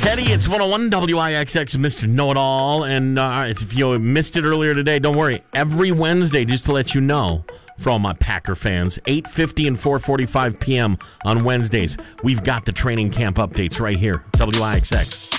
Teddy, it's 101 WIXX, Mr. Know-It-All. And if you missed it earlier today, don't worry. Every Wednesday, just to let you know, for all my Packer fans, 8:50 and 4:45 p.m. on Wednesdays, we've got the training camp updates right here, WIXX.